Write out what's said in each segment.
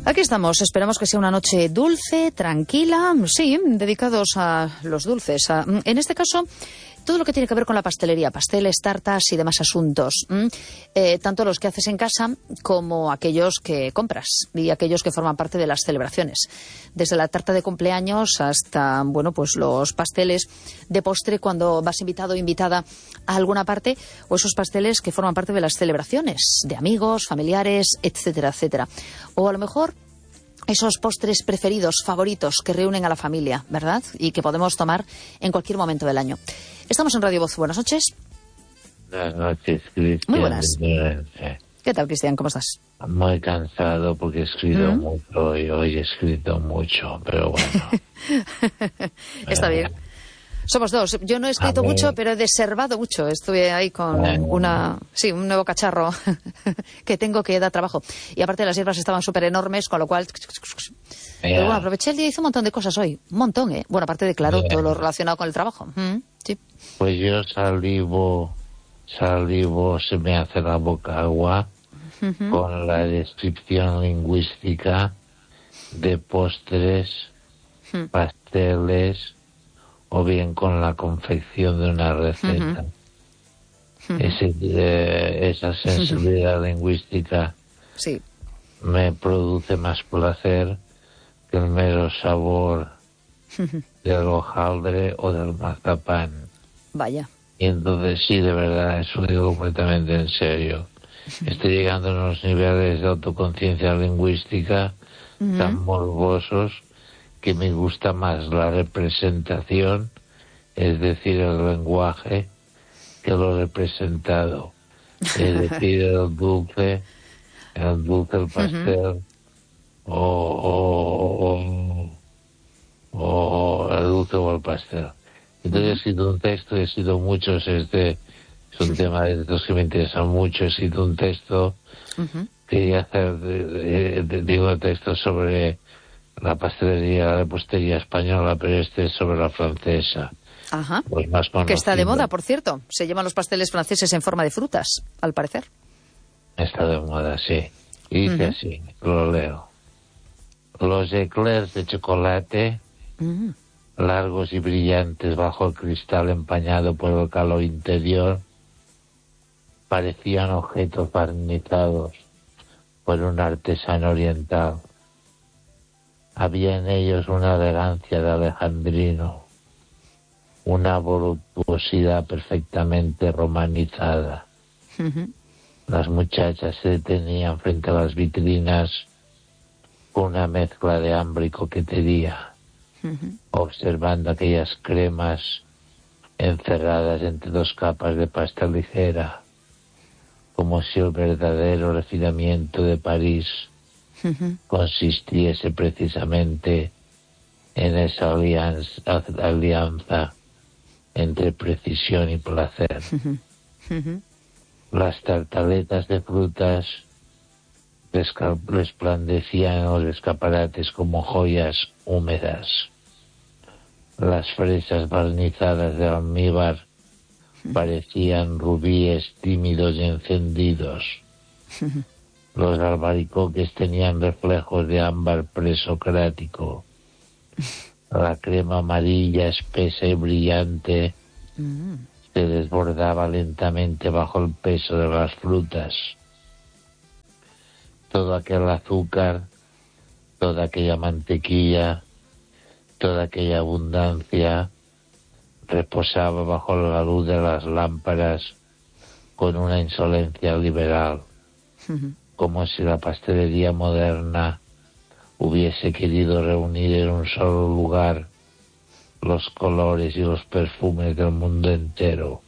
Aquí estamos, esperamos que sea una noche dulce, tranquila, sí, dedicados a los dulces. En este caso, todo lo que tiene que ver con la pastelería, pasteles, tartas y demás asuntos. Tanto los que haces en casa como aquellos que compras y aquellos que forman parte de las celebraciones. Desde la tarta de cumpleaños hasta, bueno, pues los pasteles de postre cuando vas invitado o invitada a alguna parte, o esos pasteles que forman parte de las celebraciones de amigos, familiares, etcétera, etcétera. O a lo mejor esos postres preferidos, favoritos, que reúnen a la familia, ¿verdad? Y que podemos tomar en cualquier momento del año. Estamos en Radio Voz. Buenas noches. Buenas noches, Cristian. Muy buenas. ¿Qué tal, Cristian? ¿Cómo estás? Muy cansado porque he escrito mucho y hoy he escrito mucho, pero bueno. Está bien. Somos dos. Yo no he escrito mucho, pero he deservado mucho. Estuve ahí con un nuevo cacharro que tengo que da trabajo. Y aparte las hierbas estaban súper enormes, con lo cual... Pero bueno, aproveché el día y hice un montón de cosas hoy. Un montón, ¿eh? Bueno, aparte de, claro, todo lo relacionado con el trabajo. Sí. Pues yo salivo, se me hace la boca agua con la descripción lingüística de postres, pasteles, o bien con la confección de una receta. Esa sensibilidad lingüística me produce más placer que el mero sabor del hojaldre o del mazapán. Vaya. Y entonces sí, de verdad, eso lo digo completamente en serio. Estoy llegando a unos niveles de autoconciencia lingüística tan morbosos que me gusta más la representación, es decir, el lenguaje, que lo representado. Es decir, el dulce, el pastel, o el dulce o el pastel. Entonces he escrito un texto, he escrito muchos, es un tema de estos que me interesan mucho, he escrito un texto, quería hacer, digo, texto sobre la pastelería, la repostería española, pero este es sobre la francesa. Ajá. Pues más conocido. Que está de moda, por cierto. Se llaman los pasteles franceses en forma de frutas, al parecer. Está de moda, sí. Y dice así, lo leo. Los eclairs de chocolate, largos y brillantes bajo el cristal empañado por el calor interior, parecían objetos barnizados por un artesano oriental. Había en ellos una elegancia de alejandrino, una voluptuosidad perfectamente romanizada. Las muchachas se detenían frente a las vitrinas con una mezcla de hambre y coquetería, observando aquellas cremas encerradas entre dos capas de pasta ligera, como si el verdadero refinamiento de París consistiese precisamente en esa alianza entre precisión y placer. Las tartaletas de frutas resplandecían en los escaparates como joyas húmedas. Las fresas barnizadas de almíbar parecían rubíes tímidos y encendidos. Los albaricoques tenían reflejos de ámbar presocrático. La crema amarilla, espesa y brillante, se desbordaba lentamente bajo el peso de las frutas. Todo aquel azúcar, toda aquella mantequilla, toda aquella abundancia reposaba bajo la luz de las lámparas con una insolencia liberal, como si la pastelería moderna hubiese querido reunir en un solo lugar los colores y los perfumes del mundo entero.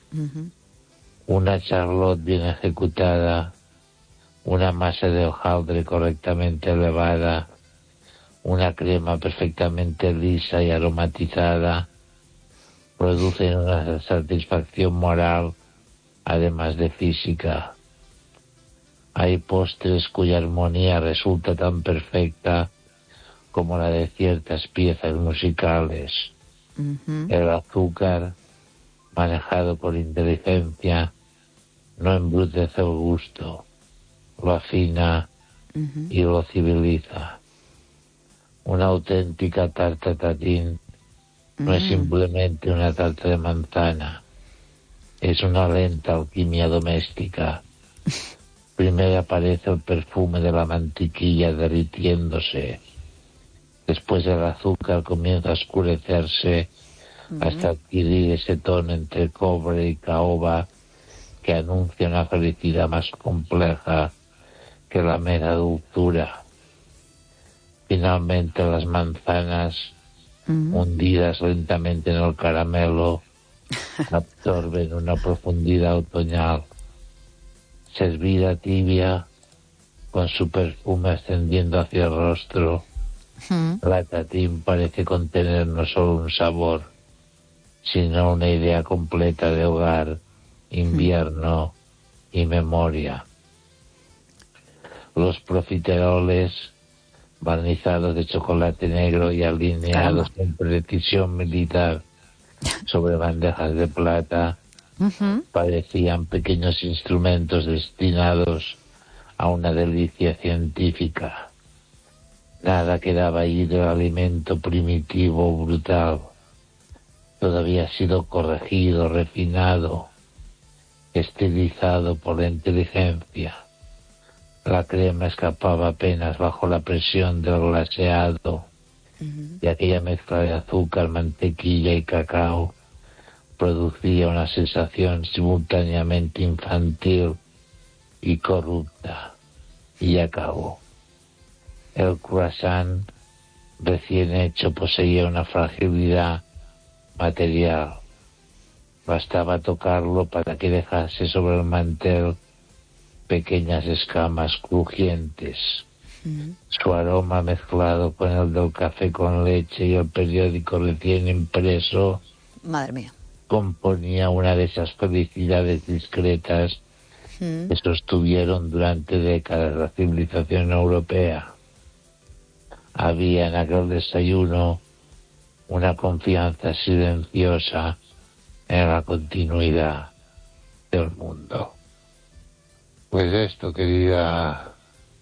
Una charlotte bien ejecutada, una masa de hojaldre correctamente elevada, una crema perfectamente lisa y aromatizada, producen una satisfacción moral, además de física. Hay postres cuya armonía resulta tan perfecta como la de ciertas piezas musicales. El azúcar, manejado con inteligencia, no embrutece el gusto, lo afina y lo civiliza. Una auténtica tarta tatín no es simplemente una tarta de manzana, es una lenta alquimia doméstica. Primero aparece el perfume de la mantequilla derritiéndose. Después el azúcar comienza a oscurecerse hasta adquirir ese tono entre cobre y caoba que anuncia una felicidad más compleja que la mera dulzura. Finalmente las manzanas, hundidas lentamente en el caramelo, absorben una profundidad otoñal. Servida tibia, con su perfume ascendiendo hacia el rostro, la tatín parece contener no solo un sabor, sino una idea completa de hogar, invierno y memoria. Los profiteroles, barnizados de chocolate negro y alineados con precisión militar sobre bandejas de plata, parecían pequeños instrumentos destinados a una delicia científica. Nada quedaba ahí del alimento primitivo brutal. Todo había sido corregido, refinado, estilizado por la inteligencia. La crema escapaba apenas bajo la presión del glaseado y aquella mezcla de azúcar, mantequilla y cacao producía una sensación simultáneamente infantil y corrupta. Y acabó. El croissant recién hecho poseía una fragilidad material. Bastaba tocarlo para que dejase sobre el mantel pequeñas escamas crujientes. Su aroma mezclado con el del café con leche y el periódico recién impreso, madre mía, componía una de esas felicidades discretas que sostuvieron durante décadas la civilización europea. Había en aquel desayuno una confianza silenciosa en la continuidad del mundo. Pues esto, querida,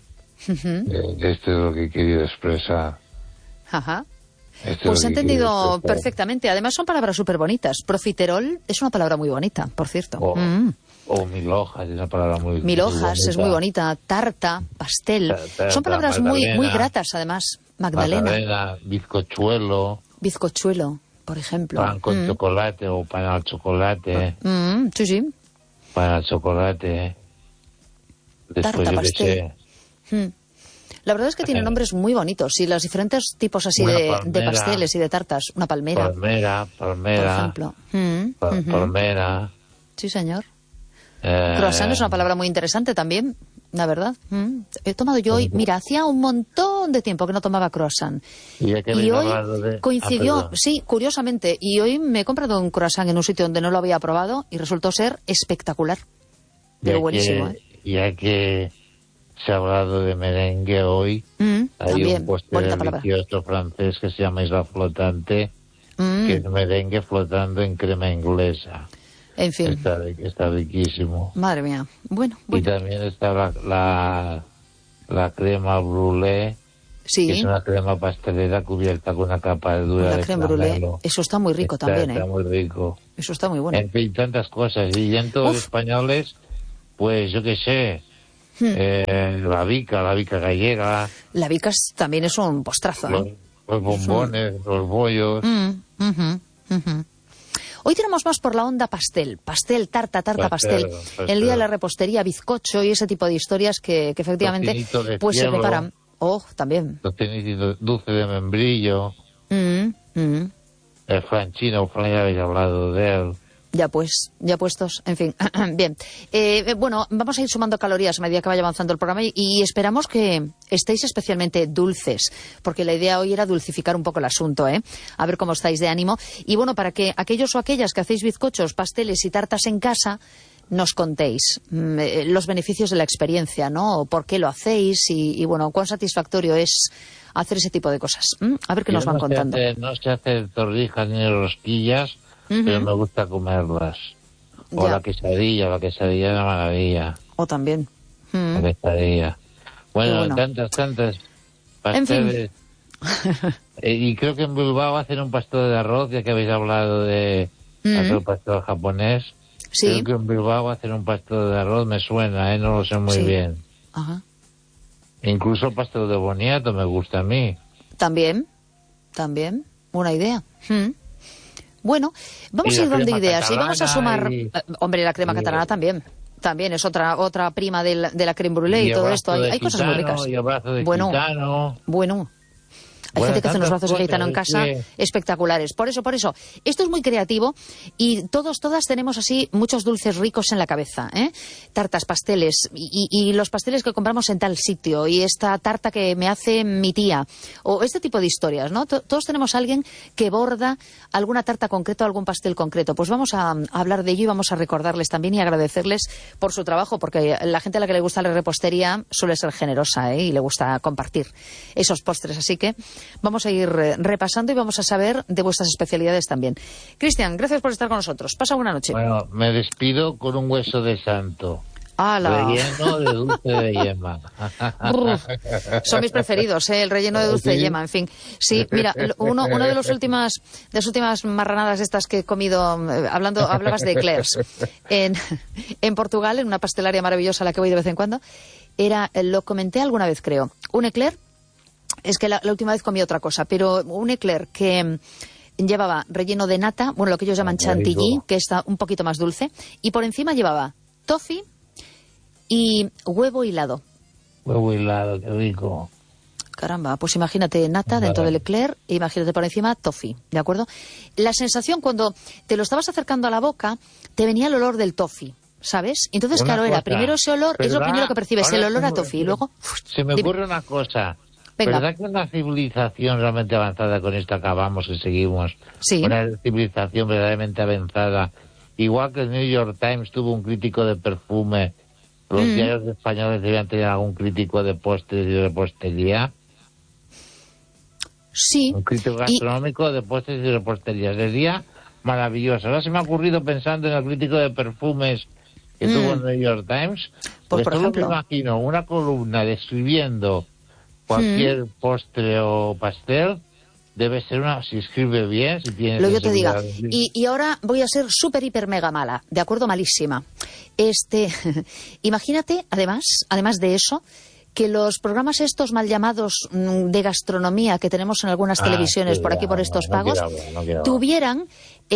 esto es lo que he querido expresar. Ajá. Esto Pues es he lo que entendido quería perfectamente. Además son palabras súper bonitas. Profiterol es una palabra muy bonita, por cierto. O mil hojas, es una palabra muy Mil hojas bonita. es muy bonita. Tarta, pastel. Son palabras muy gratas, además. Magdalena. Bizcochuelo. Bizcochuelo, por ejemplo. Pan con chocolate o pan al chocolate. Sí, sí. Pan al chocolate. Después Tarta, yo pastel. La verdad es que tienen nombres muy bonitos y los diferentes tipos así de pasteles y de tartas. Una palmera. Palmera. Por ejemplo. Palmera. Sí, señor. Croissant es una palabra muy interesante también, la verdad. He tomado yo hoy, mira, hacía un montón de tiempo que no tomaba croissant. Y hoy coincidió, sí, curiosamente, y hoy me he comprado un croissant en un sitio donde no lo había probado y resultó ser espectacular. Pero buenísimo, Ya que se ha hablado de merengue hoy, hay también, un postre delicioso francés que se llama Isla Flotante, que es merengue flotando en crema inglesa. En fin. Está riquísimo. Madre mía. Bueno. Y también está la crema brûlée, sí, que es una crema pastelera cubierta con una capa dura de caramelo. Eso está muy rico también, Está muy rico. Eso está muy bueno. En fin, tantas cosas. Y dentro de los españoles, pues yo qué sé, la bica gallega. La bica también es un postrazo. Los bombones, los bollos. Hoy tenemos más por la onda pastel, tarta, pastel. El día de la repostería, bizcocho y ese tipo de historias que efectivamente pues se preparan. También. Dulce de membrillo. El franchino, ya habéis hablado de él. Ya puestos, en fin. Bien. Bueno, vamos a ir sumando calorías a medida que vaya avanzando el programa y esperamos que estéis especialmente dulces, porque la idea hoy era dulcificar un poco el asunto, a ver cómo estáis de ánimo. Y bueno, para que aquellos o aquellas que hacéis bizcochos, pasteles y tartas en casa nos contéis los beneficios de la experiencia, ¿no? ¿Por qué lo hacéis? Y bueno, cuán satisfactorio es hacer ese tipo de cosas. A ver qué nos van contando. No se hace torrijas ni rosquillas, pero me gusta comerlas. O la quesadilla es una maravilla. O también. La quesadilla. Bueno, tantas pasteles. En fin. Y creo que en Bilbao hacen un pastel de arroz, ya que habéis hablado de hacer pastel japonés. Sí. Creo que en Bilbao hacen un pastel de arroz, me suena, no lo sé muy bien. Ajá. Incluso el pastel de boniato me gusta a mí. También, una idea. Bueno, vamos a ir dando ideas y vamos a sumar... hombre, la crema catalana también es otra prima de la crème brûlée y todo esto. Hay cosas muy ricas. Y el brazo de bueno. Hay gente que hace unos brazos de gitano en casa espectaculares. Por eso, esto es muy creativo y todas tenemos así muchos dulces ricos en la cabeza, ¿eh? Tartas, pasteles y los pasteles que compramos en tal sitio y esta tarta que me hace mi tía o este tipo de historias, ¿no? Todos tenemos a alguien que borda alguna tarta concreta o algún pastel concreto. Pues vamos a hablar de ello y vamos a recordarles también y agradecerles por su trabajo, porque la gente a la que le gusta la repostería suele ser generosa, ¿eh? Y le gusta compartir esos postres, así que vamos a ir repasando y vamos a saber de vuestras especialidades también. Cristian, gracias por estar con nosotros. Pasa buena noche. Bueno, me despido con un hueso de santo. ¡Hala! Relleno de dulce de yema. Son mis preferidos, el relleno de dulce de yema, en fin. Sí, mira, una de las últimas marranadas estas que he comido, hablabas de eclairs. En Portugal, en una pastelaria maravillosa a la que voy de vez en cuando, lo comenté alguna vez, creo, un eclair. Es que la última vez comí otra cosa, pero un eclair que llevaba relleno de nata, bueno, lo que ellos llaman chantilly, que está un poquito más dulce, y por encima llevaba toffee y huevo hilado. Huevo hilado, qué rico. Caramba, pues imagínate nata dentro del eclair, e imagínate por encima toffee, ¿de acuerdo? La sensación cuando te lo estabas acercando a la boca, te venía el olor del toffee, ¿sabes? Entonces, claro, era primero ese olor, es lo primero que percibes, el olor a toffee, y luego... Se me ocurre una cosa. Venga. ¿Verdad que una civilización realmente avanzada, con esto acabamos y seguimos? Sí. Una civilización verdaderamente avanzada. Igual que el New York Times tuvo un crítico de perfume, los diarios españoles deberían tener algún crítico de postres y de repostería. Sí. Un crítico gastronómico de postres y repostería. Sería maravilloso. Ahora se me ha ocurrido pensando en el crítico de perfumes que tuvo el New York Times. Pues por ejemplo. Me imagino una columna describiendo cualquier postre o pastel. Debe ser si escribe bien, si tiene... Lo yo te diga. Y ahora voy a ser súper, hiper, mega mala. ¿De acuerdo? Malísima. Imagínate, además de eso, que los programas estos mal llamados de gastronomía que tenemos en algunas televisiones por aquí, por estos pagos, tuvieran,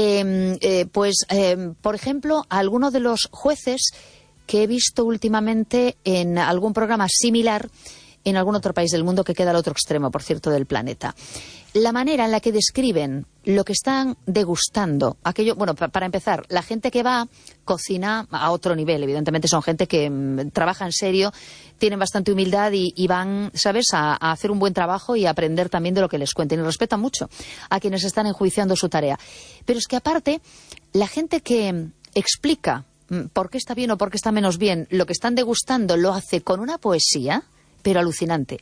por ejemplo, a alguno de los jueces que he visto últimamente en algún programa similar en algún otro país del mundo que queda al otro extremo, por cierto, del planeta. La manera en la que describen lo que están degustando, aquello, bueno, para empezar, la gente que va cocina a otro nivel, evidentemente son gente que trabaja en serio, tienen bastante humildad y van, ¿sabes?, a hacer un buen trabajo y a aprender también de lo que les cuenten, y respetan mucho a quienes están enjuiciando su tarea. Pero es que aparte, la gente que explica por qué está bien o por qué está menos bien lo que están degustando lo hace con una poesía, pero alucinante.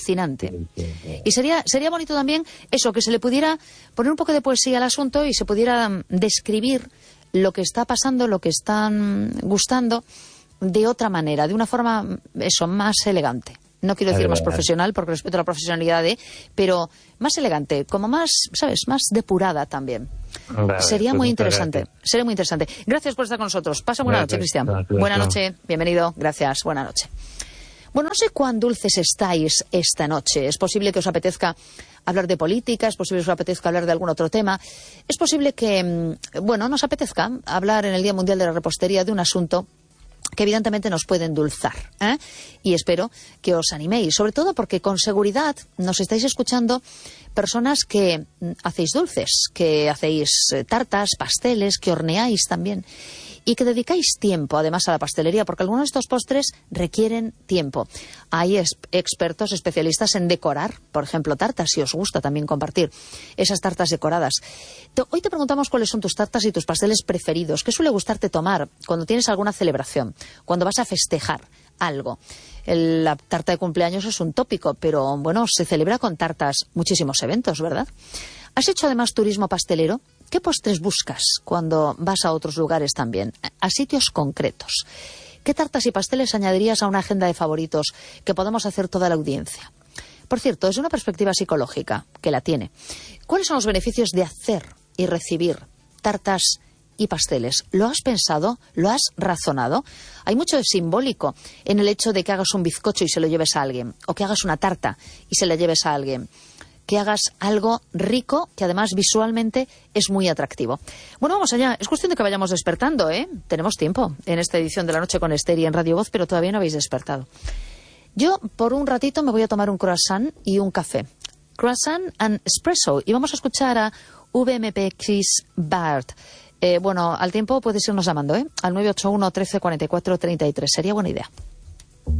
Y sería bonito también eso, que se le pudiera poner un poco de poesía al asunto y se pudiera describir lo que está pasando, lo que están gustando de otra manera, de una forma, eso, más elegante. No quiero decir más profesional, porque respeto la profesionalidad pero más elegante, como más, ¿sabes?, más depurada también. Vale, sería muy interesante. Gracias por estar con nosotros. Pasa buena noche, Cristian. Buena noche, bienvenido, gracias, buena noche. Bueno, no sé cuán dulces estáis esta noche. Es posible que os apetezca hablar de política, es posible que os apetezca hablar de algún otro tema. Es posible que, nos apetezca hablar en el Día Mundial de la Repostería de un asunto que evidentemente nos puede endulzar, ¿eh? Y espero que os animéis, sobre todo porque con seguridad nos estáis escuchando personas que hacéis dulces, que hacéis tartas, pasteles, que horneáis también, y que dedicáis tiempo además a la pastelería, porque algunos de estos postres requieren tiempo. Hay expertos, especialistas en decorar, por ejemplo, tartas, si os gusta también compartir esas tartas decoradas. Hoy te preguntamos cuáles son tus tartas y tus pasteles preferidos. ¿Qué suele gustarte tomar cuando tienes alguna celebración, cuando vas a festejar algo? La tarta de cumpleaños es un tópico, pero bueno, se celebra con tartas muchísimos eventos, ¿verdad? ¿Has hecho además turismo pastelero? ¿Qué postres buscas cuando vas a otros lugares también, a sitios concretos? ¿Qué tartas y pasteles añadirías a una agenda de favoritos que podemos hacer toda la audiencia? Por cierto, desde una perspectiva psicológica, que la tiene, ¿cuáles son los beneficios de hacer y recibir tartas y pasteles? ¿Lo has pensado? ¿Lo has razonado? Hay mucho de simbólico en el hecho de que hagas un bizcocho y se lo lleves a alguien, o que hagas una tarta y se la lleves a alguien, que hagas algo rico que además visualmente es muy atractivo. Bueno, vamos allá. Es cuestión de que vayamos despertando, ¿eh? Tenemos tiempo en esta edición de La Noche con Esther y en Radio Voz, pero todavía no habéis despertado. Yo, por un ratito, me voy a tomar un croissant y un café. Croissant and espresso. Y vamos a escuchar a VMP Chris Bart. Bueno, al tiempo puedes irnos llamando, ¿eh? Al 981 13 44 33. Sería buena idea.